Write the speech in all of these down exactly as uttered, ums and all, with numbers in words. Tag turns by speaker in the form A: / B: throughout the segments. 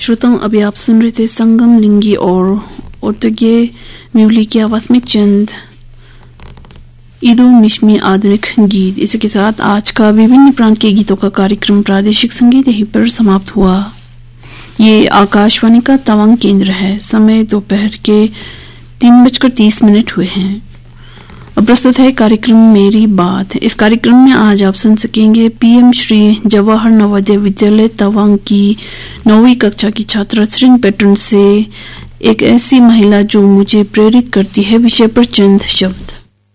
A: श्रोताओं, अभी आप सुन रहे थे संगम लिंगी और ओतगे म्यूली की आवाज में चंद ईदो मिश्मी आधुनिक गीत। इसी के साथ आज का विभिन्न प्रांत के गीतों का कार्यक्रम प्रादेशिक संगीत यहीं पर समाप्त हुआ। ये आकाशवाणी का तवांग केंद्र है। समय दोपहर के तीन बजकर तीस मिनट हुए हैं। अब प्रस्तुत है कार्यक्रम मेरी बात। इस कार्यक्रम में आज आप सुन सकेंगे पीएम श्री जवाहर नवोदय विद्यालय तवांग की नौवीं कक्षा की छात्रा श्रिंग पेटर्न से एक ऐसी महिला जो मुझे प्रेरित करती है विषय पर चंद शब्द।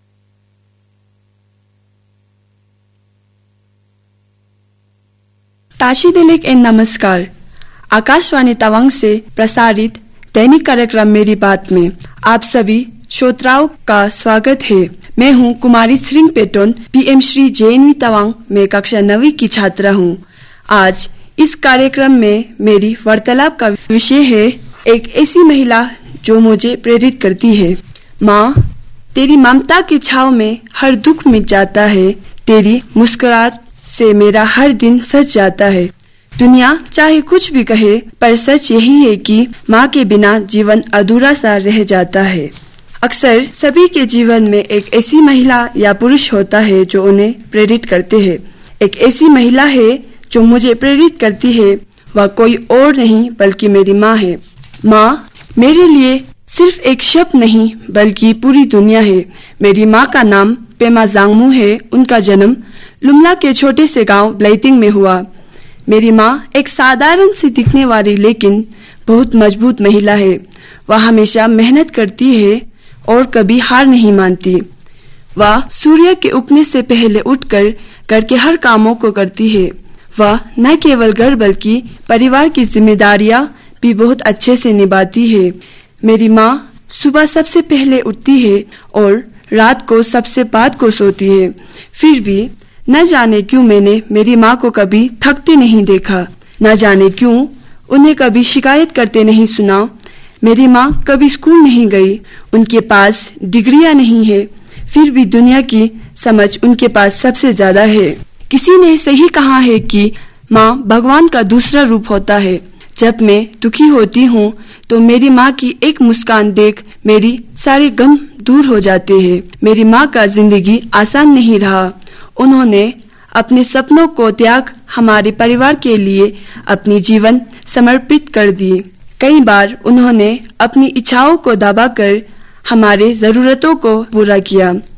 B: ताशी दिलेक एन नमस्कार। आकाशवाणी तवांग से प्रसारित दैनिक कार्यक्रम मेरी बात में आप सभी श्रोताओं का स्वागत है। मैं हूं कुमारी श्रिंग Patton, PM Shri JNV Tawang में कक्षा नवी की छात्रा हूं। आज इस कार्यक्रम में मेरी वार्तालाप का विषय है एक ऐसी महिला जो मुझे प्रेरित करती है। माँ, तेरी ममता की छाव में हर दुख मिट जाता है। तेरी मुस्कुराहट से मेरा हर दिन सज जाता है। दुनिया चाहे कुछ भी कहे, पर सच यही है कि माँ के बिना जीवन अधूरा सा रह जाता है। अक्सर सभी के जीवन में एक ऐसी महिला या पुरुष होता है जो उन्हें प्रेरित करते हैं। एक ऐसी महिला है जो मुझे प्रेरित करती है, वह कोई और नहीं बल्कि मेरी माँ है। माँ मेरे लिए सिर्फ एक शब्द नहीं बल्कि पूरी दुनिया है। मेरी माँ का नाम पेमा जांगमू है। उनका जन्म लुमला के छोटे से गांव ब्लाइटिंग में हुआ। मेरी माँ एक साधारण सी दिखने वाली लेकिन बहुत मजबूत महिला है। वह हमेशा मेहनत करती है और कभी हार नहीं मानती। वह सूर्य के उगने से पहले उठकर घर के हर कामों को करती है। वह न केवल घर बल्कि परिवार की जिम्मेदारियां भी बहुत अच्छे से निभाती है। मेरी माँ सुबह सबसे पहले उठती है और रात को सबसे बाद को सोती है। फिर भी न जाने क्यों मैंने मेरी माँ को कभी थकते नहीं देखा। न जाने क्यों उन्हें कभी शिकायत करते नहीं सुना। मेरी माँ कभी स्कूल नहीं गई। उनके पास डिग्रियां नहीं है, फिर भी दुनिया की समझ उनके पास सबसे ज्यादा है। किसी ने सही कहा है कि माँ भगवान का दूसरा रूप होता है। जब मैं दुखी होती हूँ तो मेरी माँ की एक मुस्कान देख मेरी सारे गम दूर हो जाते हैं। मेरी माँ का जिंदगी आसान नहीं रहा। उन्होंने अपने सपनों को त्याग हमारे परिवार के लिए अपनी जीवन समर्पित कर दी। कई बार उन्होंने अपनी इच्छाओं को दबाकर हमारे जरूरतों को पूरा किया।